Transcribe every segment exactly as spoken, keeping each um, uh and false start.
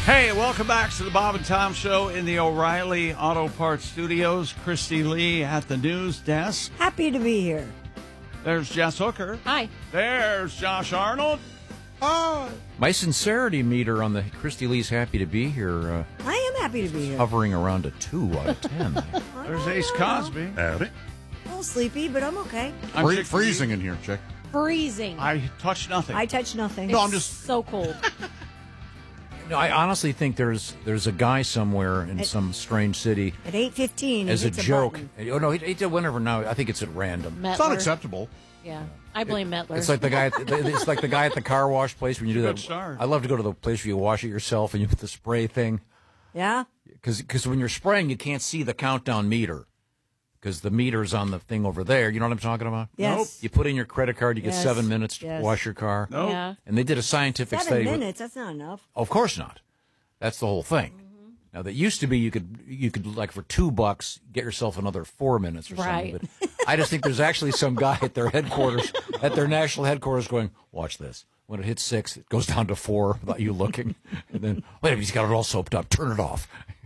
Hey, welcome back to the Bob and Tom Show in the O'Reilly Auto Parts Studios. Christy Lee at the news desk. Happy to be here. There's Jess Hooker. Hi. There's Josh Arnold. Hi. My sincerity meter on the Christy Lee's happy to be here. Uh, I am happy to be here. hovering around a two out of ten. There's Ace Cosby. Howdy. A little sleepy, but I'm okay. I'm Free- Chick- freezing in here, chick. Freezing. I touched nothing. I touch nothing. No, I'm just. So cold. No, I honestly think there's there's a guy somewhere in At- some strange city At eight fifteen, as a hits joke. button. Oh no, he, he did whenever now. I think it's at random. Mettler. It's not acceptable. Yeah. I blame Mettler. It's like the guy. At the, it's like the guy at the car wash place when you do Good that. start. I love to go to the place where you wash it yourself and you put the spray thing Yeah? because when you're spraying you can't see the countdown meter because the meter's on the thing over there. You know what I'm talking about? Yes. Nope. You put in your credit card, you get Yes. seven minutes to Yes. wash your car. Nope. Yeah. And they did a scientific Seven study. with- minutes, that's not enough. Of course not. That's the whole thing. Now that used to be you could you could like for two bucks get yourself another four minutes or Right. something. But I just think there's actually some guy at their headquarters at their national headquarters going, watch this. When it hits six, it goes down to four without you looking, and then wait, he's got it all soaped up. Turn it off.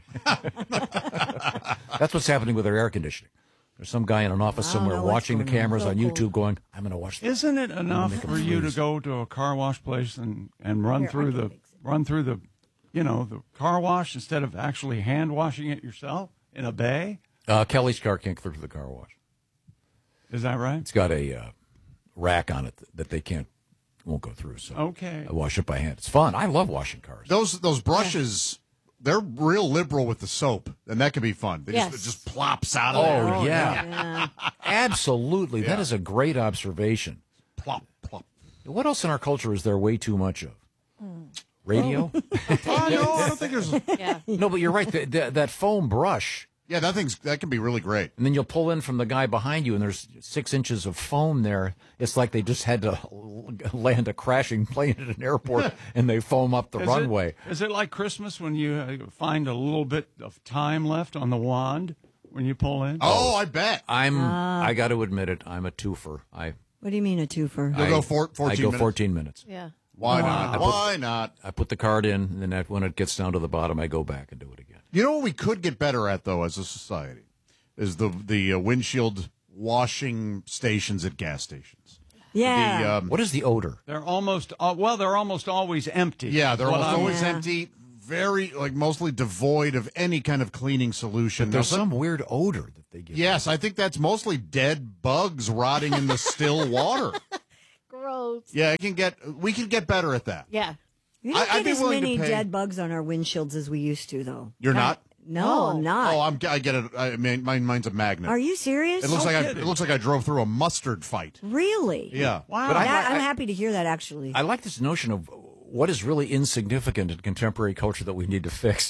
That's what's happening with their air conditioning. There's some guy in an office I don't somewhere know what's watching the going on. cameras So on cool. YouTube, going, "I'm going to watch this." Isn't it enough make it for you to freeze. go to a car wash place and, and run Here, I through can the fix it. run through the, you know, the car wash instead of actually hand washing it yourself in a bay? Uh, Kelly's car can't clear through the car wash. Is that right? It's got a uh, rack on it that they can't won't go through. So Okay. I wash it by hand. It's fun. I love washing cars. Those those brushes, they're real liberal with the soap, and that can be fun. They Yes. just, it just plops out of Oh, there. yeah. Yeah. Absolutely. That Yeah. is a great observation. Plop, plop. What else in our culture is there way too much of? Radio? Oh, no, I don't think there's. Yeah. No, but you're right. The, the, that foam brush, Yeah, that thing's that can be really great. and then you'll pull in from the guy behind you, and there's six inches of foam there. It's like they just had to land a crashing plane at an airport, and they foam up the Is runway. It, is it like Christmas when you uh, find a little bit of time left on the wand when you pull in? Oh, I bet. I'm. I got to admit it. I'm a twofer. I. What do you mean a twofer? You'll I go four, I fourteen go minutes. fourteen minutes. Yeah. Why I not? put- Why not? I put the card in, and then that- when it gets down to the bottom, I go back and do it again. You know what we could get better at, though, as a society, is the the uh, windshield washing stations at gas stations. Yeah. The, um, What is the odor? They're almost uh, well. They're almost always empty. yeah, they're What almost I'm- always Yeah. empty. Very like mostly devoid of any kind of cleaning solution. There's Now, some weird odor that they give. Yes, I think that's mostly dead bugs rotting in the still water. Gross. Yeah, it can get. We can get better at that. Yeah. we don't I- I'd get be as willing to many pay- dead bugs on our windshields as we used to, though. You're not. No, No. I'm not. Oh, I'm. I get it. I mean, mine, mine's a magnet. Are you serious? It looks No like I, kidding. it looks like I drove through a mustard fight. Really? Yeah. Wow. But I- That- I'm happy to hear that, actually. I like this notion of what is really insignificant in contemporary culture that we need to fix.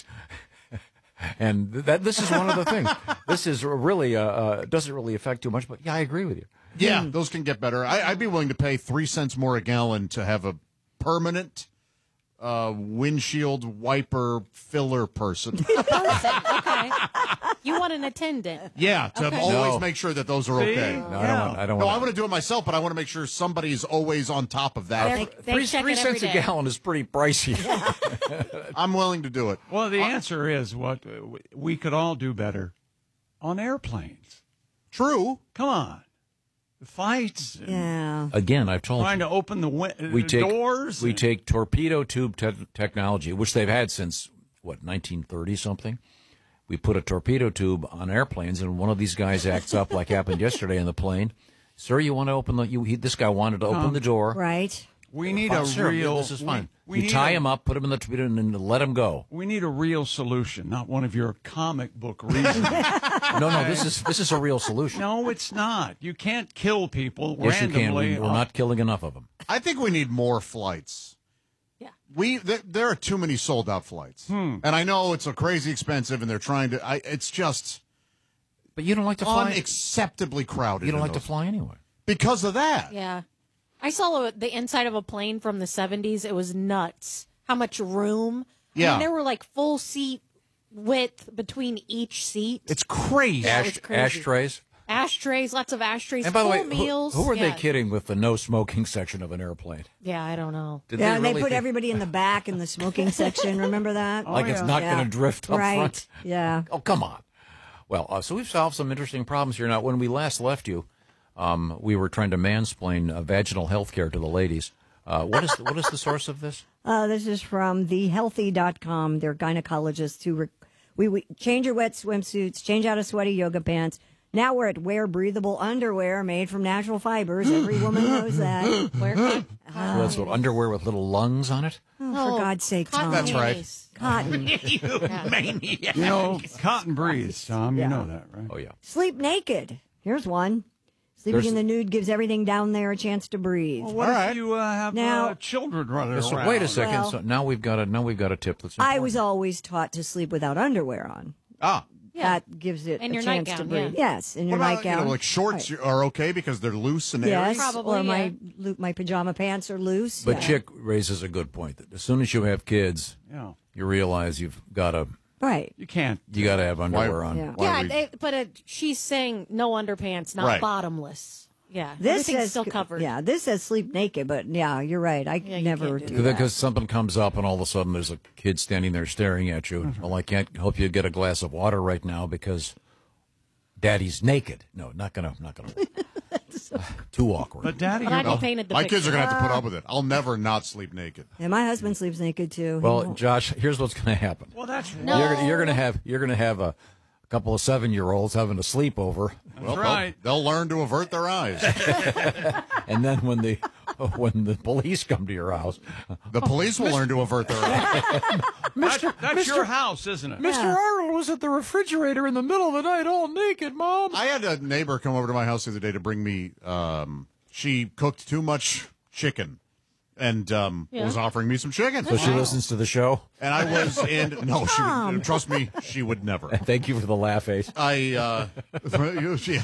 And that this is one of the things. This is really uh, uh, doesn't really affect too much, but yeah, I agree with you. Yeah, those can get better. I, I'd be willing to pay three cents more a gallon to have a permanent uh, windshield wiper filler person. Okay. You want an attendant. Yeah, to Okay. always No. make sure that those are See? okay. No, I Yeah. don't want. I don't No, I want. want to do it myself, but I want to make sure somebody's always on top of that. They're- they three check three it every cents a day. gallon is pretty pricey. I'm willing to do it. Well, the answer is what uh, we could all do better on airplanes. True. Come on, the fights, and yeah. Again, I've told trying you. to open the, wi- we the take doors. we and- take torpedo tube te- technology, which they've had since what nineteen thirty something. We put a torpedo tube on airplanes, and one of these guys acts up like happened yesterday in the plane. Sir, you want to open the? You, he, this guy wanted to open the door. Right. We need Fine, a sure, real. This is fine. We, we you need tie a- him up, put him in the torpedo, and then let him go. We need a real solution, not one of your comic book reasons. No, no, this is this is a real solution. No, it's not. You can't kill people Yes, you can. randomly. We, we're not killing enough of them. I think we need more flights. Yeah. We th- there are too many sold out flights, Hmm. and I know it's a crazy expensive, and they're trying to. I, it's just But you don't like to fly. unacceptably crowded. You don't in like to those- fly anyway. because of that. Yeah. I saw a, the inside of a plane from the seventies. It was nuts. How much room. I Yeah. mean, there were like full seat width between each seat. It's crazy. Yeah, it Ash, was crazy. ashtrays. ashtrays, lots of ashtrays, And by the full way, who, meals. who are yeah. they kidding with the no smoking section of an airplane? Yeah, I don't know. Did Yeah, they and really they put think- everybody in the back in the smoking section. Remember that? like it's yeah. not Yeah. going to drift up right. front. Yeah. Oh, come on. Well, uh, so we've solved some interesting problems here. Now, when we last left you, um, we were trying to mansplain uh, vaginal health care to the ladies. Uh, what is what is the source of this? Uh, this is from the healthy dot com. They're gynecologists who re- we, we change your wet swimsuits, change out of sweaty yoga pants. Now we're at wear breathable underwear made from natural fibers. Every woman knows that. Where cotton? So that's what, underwear with little lungs on it? Oh, for God's sake, Tom. That's right. mayonnaise. Cotton. You know, cotton breeze, Tom. You Yeah. know that, right? Oh, yeah. Sleep naked. Here's one. Sleeping There's- in the nude gives everything down there a chance to breathe. Well, what All if right. you uh, have Now- uh, children running So around? wait a second. Well- so now we've got a now we've got a tip that's I important. was always taught to sleep without underwear on. Ah. Yeah. That gives it And a your chance to nightgown, breathe. yeah. Yes, in What your about, you nightgown. know, like shorts Right. are okay because they're loose and airy? Yes, Probably, or my yeah. lo- my pajama pants are loose. But yeah. Chick raises a good point that as soon as you have kids, Yeah. you realize you've got to right. You can't. you got to have underwear on. Yeah. Why Yeah, we- they, but it, she's saying no underpants, not Right. bottomless. Yeah, This everything's says still covered. Yeah, this says sleep naked, but yeah, you're right. I Yeah, you never can't do do that. Because something comes up and all of a sudden there's a kid standing there staring at you. Well, I can't help you get a glass of water right now because Daddy's naked. No, not gonna, not gonna. Too awkward. But Daddy, But you're I the- painted the My picture. kids are going to have to put up with it. I'll never not sleep naked. Yeah, my husband sleeps naked too. He Well, won't- Josh, here's what's going to happen. well, that's No. You're, gonna- you're going to have you're going to have a, a couple of seven year olds having a sleepover, Well, they'll- right. They'll, learn to avert their eyes. and then when the when the police come to your house, The police will learn to avert their eyes. That- that's your house, isn't it? Mister Arnold was at the refrigerator in the middle of the night, all naked, Mom. I had a neighbor come over to my house the other day to bring me. Um, she cooked too much chicken, and um, Yeah. was offering me some chicken. So she listens to the show. And I was in. No, she would, trust me, she would never. Thank you for the laugh, Ace. I. Uh, you- she-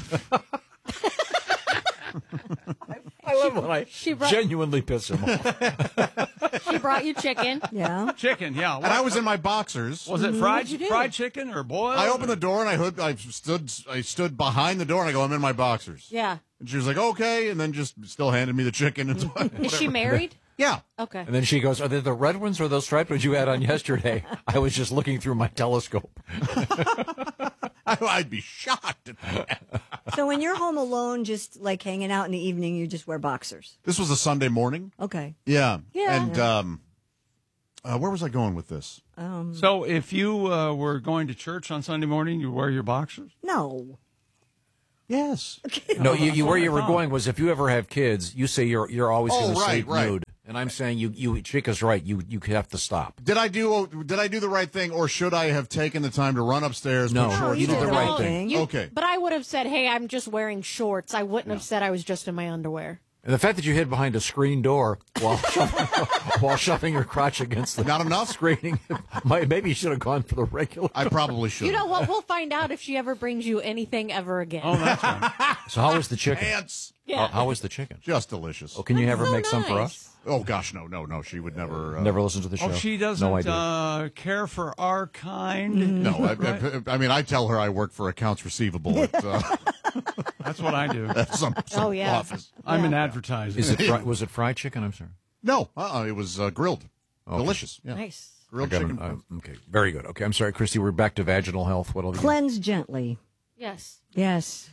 I love when I she brought- genuinely piss him off. She brought you chicken. yeah. Chicken, yeah. and I was in my boxers. Was it fried you do? fried chicken or boiled? I opened the door and I hood, I stood I stood behind the door and I go, I'm in my boxers. Yeah. And she was like, okay, and then just still handed me the chicken. And Is she married? yeah. Okay. And then she goes, "Are they the red ones or those striped ones you had on yesterday?" I was just looking through my telescope. I, I'd be shocked. So when you're home alone, just like hanging out in the evening, you just wear boxers. This was a Sunday morning. Okay. Yeah. Yeah. And um, uh, where was I going with this? So if you uh, were going to church on Sunday morning, you wear your boxers? No. Yes. No, you, you where you were going was if you ever have kids, you say you're you're always Oh, going to right, sleep right. nude, and I'm saying you you Chick is right. You you have to stop. Did I do did I do the right thing, or should I have taken the time to run upstairs? No. put No, shorts you did on? the right thing. You- Okay. But I would have said, hey, I'm just wearing shorts. I wouldn't have said I was just in my underwear. And the fact that you hid behind a screen door while shoving, while shoving your crotch against the Not enough? screening, might, maybe you should have gone for the regular. I probably should. You know what? We'll find out if she ever brings you anything ever again. Oh, that's right. So how was the chicken? Pants. Yeah. How, how was the chicken? Just delicious. Oh, can you have her So make some for nice. us? Oh gosh, no, no, no. She would never. Uh, Never listen to the show. Oh, she doesn't No idea. uh, care for our kind. No, I, I, I mean, I tell her I work for accounts receivable at uh, That's what I do. some, some Oh, yeah. office. I'm an advertiser. Is it fri- was it fried chicken? I'm sorry. No, uh-uh, it was uh, grilled. Delicious. Yeah. Nice. I Grilled got chicken. an- uh, okay, very good. Okay, I'm sorry, Christy. We're back to vaginal health. What'll you? Cleanse gently. Yes. Yes.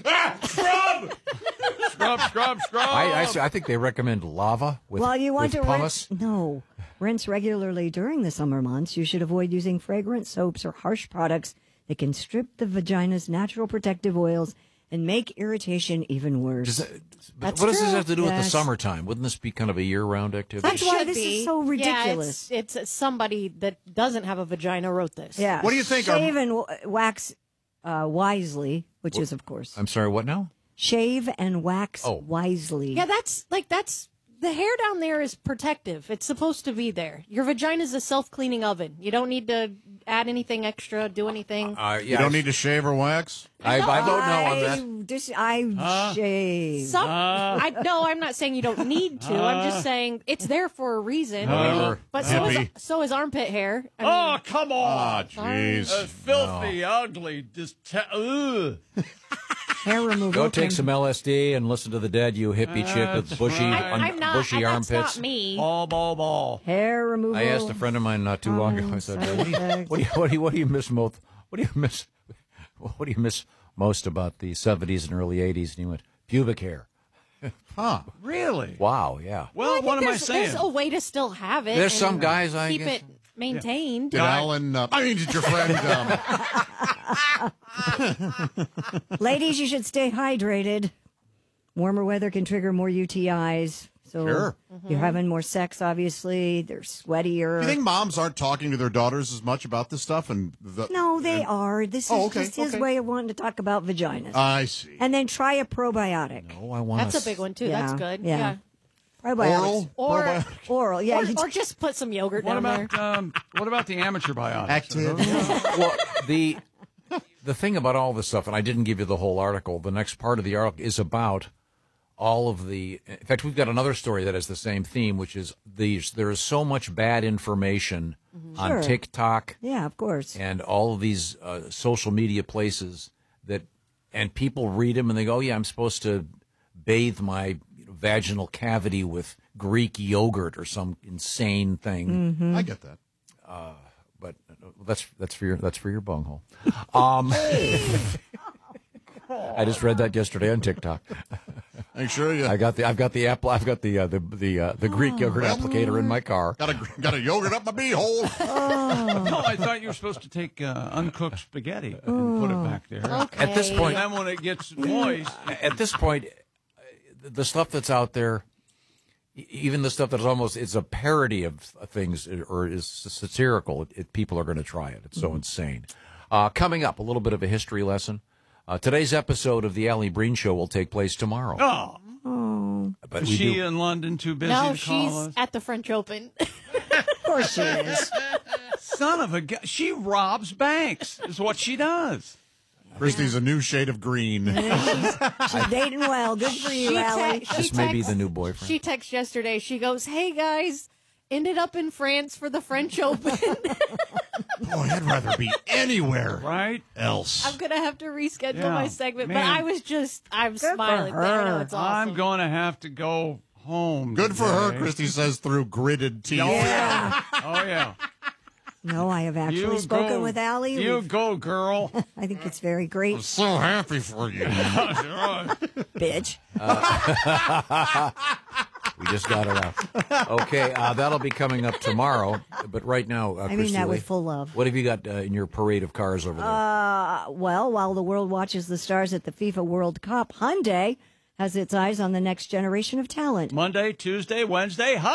Scrub, scrub, scrub. I, I, I think they recommend lava with, Well, you want with to pumice. rinse. No. Rinse regularly during the summer months. You should avoid using fragrant soaps or harsh products that can strip the vagina's natural protective oils and make irritation even worse. Does that, but That's what does this true. have to do with the Yes. summertime? Wouldn't this be kind of a year-round activity? That's why Should this be. is so Yeah, ridiculous. it's, it's somebody that doesn't have a vagina wrote this. Yeah. What do you think are- Shave and w- wax uh, wisely, which is, of course, I'm sorry. What now? shave and wax Oh. wisely. Yeah, that's like that's the hair down there is protective. It's supposed to be there. Your vagina is a self-cleaning oven. You don't need to add anything extra, do anything. Uh, You don't need to shave or wax? I, I vote no on that. I, dis- I shave. Some, I no, I'm not saying you don't need to. I'm just saying it's there for a reason. Whatever. But so is, Hippie. so is armpit hair. I Oh, mean, come on. Ah, jeez. Uh, filthy, ugly, just te- ugh. Hair removal. Go take can- some L S D and listen to the Dead, you hippie chick with That's bushy, right. un- I'm not. bushy I, armpits. That's not me. Ball, ball, ball. Hair removal. I asked a friend of mine not too long ago. I said, "What do you, what do you, what do you, what do you miss most? What do you miss? What do you miss most about the seventies and early eighties?" And he went, "Pubic hair." Huh. Really? Wow, yeah. Well, I think what am I there's, saying? There's a way to still have it. There's and some guys, I keep guess. it maintained. Did Alan, uh, I mean, did your friend, um, Ladies, you should stay hydrated. Warmer weather can trigger more U T Is. So Sure. you're having more sex, obviously. They're sweatier. do you think moms aren't talking to their daughters as much about this stuff? And the, No, they are. This is Oh, okay, just his okay. way of wanting to talk about vaginas. I see. and then try a probiotic. Oh, I want That's a big one too. Yeah, That's good. yeah. Yeah. Probiotics. Oral? Or Probiotic? Oral, yeah. or, you- or just put some yogurt What down about there. um, what about the amateur biotics? Active. Well, the the thing about all this stuff, and I didn't give you the whole article. The next part of the article is about all of the. In fact, we've got another story that has the same theme, which is these. There is so much bad information on Sure. TikTok yeah, of course. and all of these uh, social media places that, and people read them and they go, "Oh, yeah, I'm supposed to bathe my vaginal cavity with Greek yogurt or some insane thing." Mm. I get that. But uh, that's that's for your that's for your bunghole. Um, I just read that yesterday on TikTok. I'm sure you I got the I've got the apple I've got the uh, the the uh, the Greek yogurt applicator in my car. got a, got a yogurt up my beehole. No, I thought you were supposed to take uh, uncooked spaghetti and put it back there. Okay. At this point, And then when it gets moist, at this point, uh, the stuff that's out there, e- even the stuff that's almost it's a parody of things or is satirical, it, it, people are going to try it. It's so insane. Uh, coming up, a little bit of a history lesson. Uh, today's episode of the Allie Breen Show will take place tomorrow. oh, But is we she do, in London too busy No, to call she's us? at the French Open. Of course she is. Son of a gu- she robs banks is what she does. Christy's a new shade of green. She's dating well. Good for you, She Allie. te- she this may be text- the new boyfriend. She texted yesterday. She goes, "Hey guys, ended up in France for the French Open. Boy, I'd rather be anywhere Right? else. I'm gonna have to reschedule Yeah, my segment." man. But I was just, I'm for smiling. her. I know it's awesome. I'm going to have to go home. Good for her, today. Christy says through gritted teeth. Oh yeah. Oh yeah. No, I have actually You spoken go, with Allie. You We've- go, girl. I think it's very great, So happy for you. bitch. We just got it out. Okay, uh, that'll be coming up tomorrow. But right now, uh, I mean Christy that Lee, with full love. what have you got uh, in your parade of cars over there? Uh, well, while the world watches the stars at the FIFA World Cup, Hyundai has its eyes on the next generation of talent. Monday, Tuesday, Wednesday.